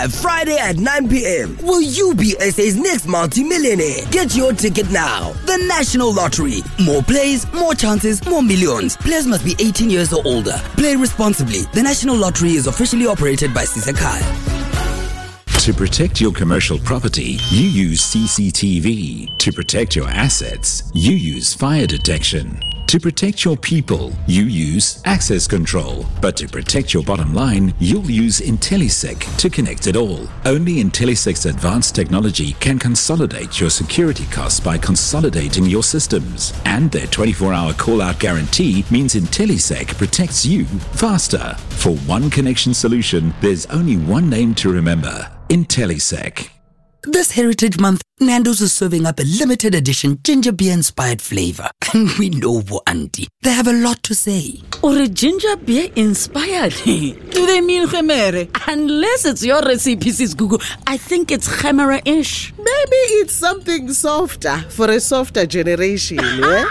Friday at 9 p.m. Will you be SA's next multi-millionaire? Get your ticket now. The National Lottery. More plays, more chances, more millions. Players must be 18 years or older. Play responsibly. The National Lottery is officially operated by Sisakai. To protect your commercial property, you use CCTV. To protect your assets, you use fire detection. To protect your people, you use access control. But to protect your bottom line, you'll use IntelliSec to connect it all. Only IntelliSec's advanced technology can consolidate your security costs by consolidating your systems. And their 24-hour call-out guarantee means IntelliSec protects you faster. For one connection solution, there's only one name to remember: IntelliSec. This Heritage Month, Nando's is serving up a limited edition ginger beer inspired flavor. And we know auntie, they have a lot to say. Or a ginger beer inspired? Do they mean Khemere? Unless it's your recipe, Sis Gugu, I think it's Khemere-ish. Maybe it's something softer for a softer generation, yeah?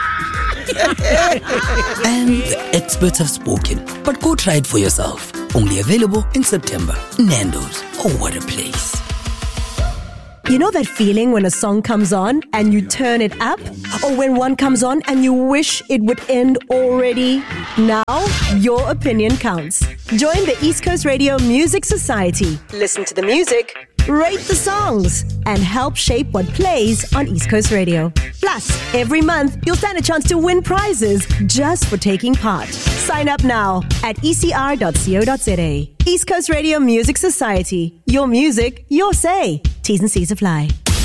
And the experts have spoken. But go try it for yourself. Only available in September. Nando's. Oh, what a place. You know that feeling when a song comes on and you turn it up? Or when one comes on and you wish it would end already? Now, your opinion counts. Join the East Coast Radio Music Society. Listen to the music, rate the songs, and help shape what plays on East Coast Radio. Plus, every month, you'll stand a chance to win prizes just for taking part. Sign up now at ecr.co.za. East Coast Radio Music Society. Your music, your say. T's and C's apply.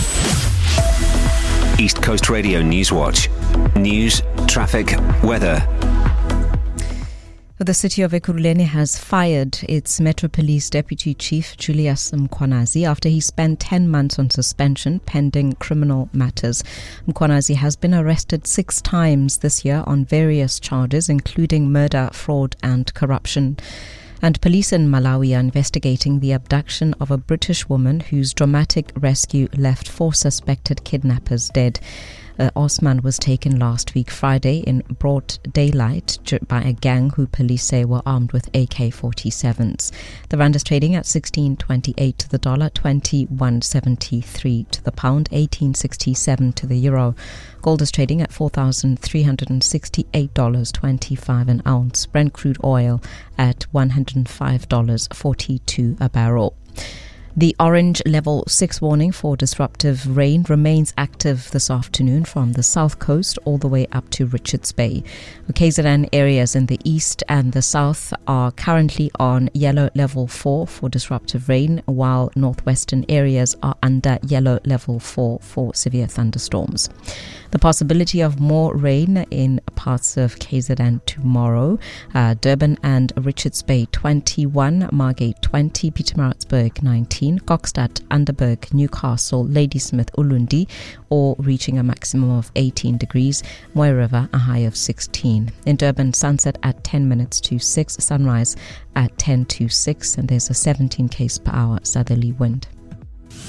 East Coast Radio News Watch. News, traffic, weather. The city of Ekurhuleni has fired its Metro Police Deputy Chief Julius Mkhwanazi after he spent 10 months on suspension pending criminal matters. Mkhwanazi has been arrested 6 times this year on various charges, including murder, fraud and corruption. And police in Malawi are investigating the abduction of a British woman whose dramatic rescue left 4 suspected kidnappers dead. Osman was taken last week Friday in broad daylight by a gang who police say were armed with AK-47s. The rand is trading at 16.28 to the dollar, 21.73 to the pound, 18.67 to the euro. Gold is trading at $4,368.25 an ounce. Brent crude oil at $105.42 a barrel. The orange level 6 warning for disruptive rain remains active this afternoon from the south coast all the way up to Richards Bay. KZN areas in the east and the south are currently on yellow level 4 for disruptive rain, while northwestern areas are under yellow level 4 for severe thunderstorms. The possibility of more rain in parts of KZN tomorrow. Durban and Richards Bay 21, Margate 20, Pietermaritzburg 19, Kokstad, Underberg, Newcastle, Ladysmith, Ulundi, all reaching a maximum of 18 degrees. Moy River a high of 16. In Durban, sunset at 10 minutes to 6, sunrise at 10 to 6, and there's a 17 km/h southerly wind.